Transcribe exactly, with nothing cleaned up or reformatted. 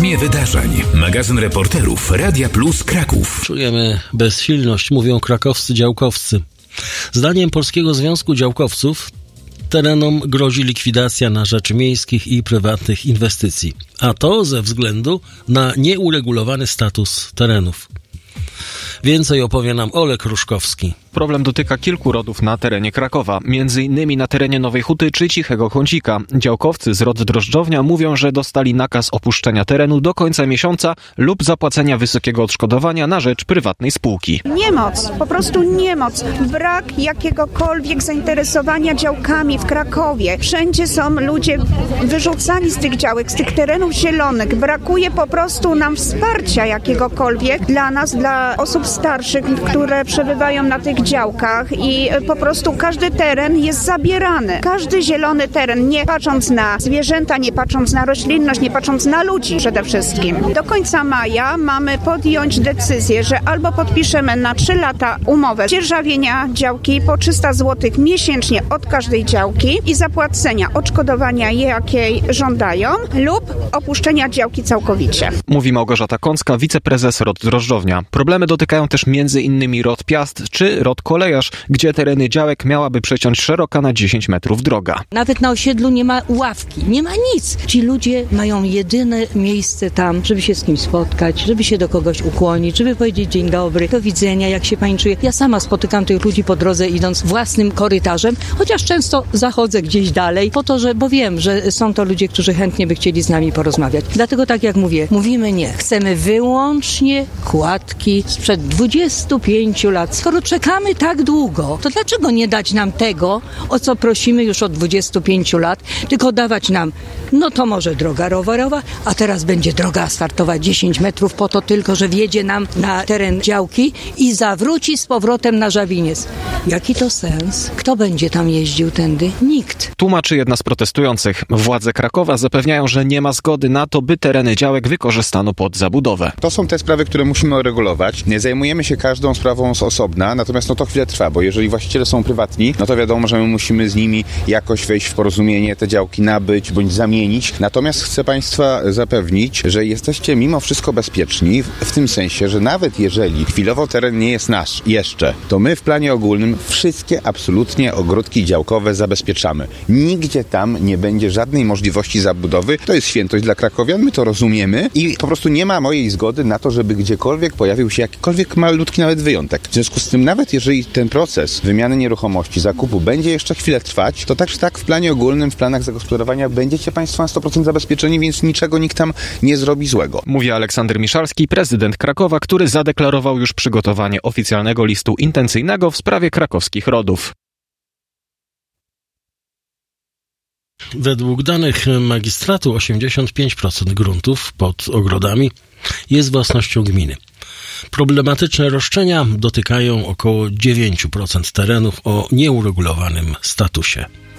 Podsumowanie wydarzeń. Magazyn reporterów Radia Plus Kraków. Czujemy bezsilność, mówią krakowscy działkowcy. Zdaniem Polskiego Związku Działkowców terenom grozi likwidacja na rzecz miejskich i prywatnych inwestycji, a to ze względu na nieuregulowany status terenów. Więcej opowie nam Olek Ruszkowski. Problem dotyka kilku rodów na terenie Krakowa, między innymi na terenie Nowej Huty czy Cichego Kącika. Działkowcy z rodu Drożdżownia mówią, że dostali nakaz opuszczenia terenu do końca miesiąca lub zapłacenia wysokiego odszkodowania na rzecz prywatnej spółki. Niemoc, po prostu niemoc. Brak jakiegokolwiek zainteresowania działkami w Krakowie. Wszędzie są ludzie wyrzucani z tych działek, z tych terenów zielonych. Brakuje po prostu nam wsparcia jakiegokolwiek dla nas, dla osób starszych, które przebywają na tych działkach i po prostu każdy teren jest zabierany. Każdy zielony teren, nie patrząc na zwierzęta, nie patrząc na roślinność, nie patrząc na ludzi przede wszystkim. Do końca maja mamy podjąć decyzję, że albo podpiszemy na trzy lata umowę dzierżawienia działki po trzysta złotych miesięcznie od każdej działki i zapłacenia odszkodowania, jakiej żądają, lub opuszczenia działki całkowicie. Mówi Małgorzata Kącka, wiceprezes rod Drożdżownia. Problemy dotykają też między innymi rod Piast czy rod Kolejarz, gdzie tereny działek miałaby przeciąć szeroka na dziesięć metrów droga. Nawet na osiedlu nie ma ławki, nie ma nic. Ci ludzie mają jedyne miejsce tam, żeby się z kimś spotkać, żeby się do kogoś ukłonić, żeby powiedzieć dzień dobry, do widzenia, jak się pani czuje. Ja sama spotykam tych ludzi po drodze, idąc własnym korytarzem, chociaż często zachodzę gdzieś dalej, po to, że, bo wiem, że są to ludzie, którzy chętnie by chcieli z nami porozmawiać. Dlatego tak jak mówię, mówimy nie. Chcemy wyłącznie kładki sprzed dwudziestu pięciu lat. Skoro czekamy tak długo, to dlaczego nie dać nam tego, o co prosimy już od dwudziestu pięciu lat, tylko dawać nam, no to może droga rowerowa, a teraz będzie droga asfaltowa dziesięć metrów po to tylko, że wjedzie nam na teren działki i zawróci z powrotem na Żawiniec. Jaki to sens? Kto będzie tam jeździł tędy? Nikt. Tłumaczy jedna z protestujących. Władze Krakowa zapewniają, że nie ma zgody na to, by tereny działek wykorzystano pod zabudowę. To są te sprawy, które musimy uregulować. Nie zajmujemy się każdą sprawą z osobna, natomiast no to chwilę trwa, bo jeżeli właściciele są prywatni, no to wiadomo, że my musimy z nimi jakoś wejść w porozumienie, te działki nabyć bądź zamienić. Natomiast chcę Państwa zapewnić, że jesteście mimo wszystko bezpieczni, w, w tym sensie, że nawet jeżeli chwilowo teren nie jest nasz jeszcze, to my w planie ogólnym wszystkie absolutnie ogródki działkowe zabezpieczamy. Nigdzie tam nie będzie żadnej możliwości zabudowy. To jest świętość dla krakowian, my to rozumiemy i po prostu nie ma mojej zgody na to, żeby gdziekolwiek pojawił się jakikolwiek malutki nawet wyjątek. W związku z tym nawet jeżeli ten proces wymiany nieruchomości, zakupu będzie jeszcze chwilę trwać, to tak czy tak w planie ogólnym, w planach zagospodarowania będziecie Państwo na sto procent zabezpieczeni, więc niczego nikt tam nie zrobi złego. Mówi Aleksander Miszalski, prezydent Krakowa, który zadeklarował już przygotowanie oficjalnego listu intencyjnego w sprawie krakowskich rodów. Według danych magistratu osiemdziesiąt pięć procent gruntów pod ogrodami jest własnością gminy. Problematyczne roszczenia dotykają około dziewięć procent terenów o nieuregulowanym statusie.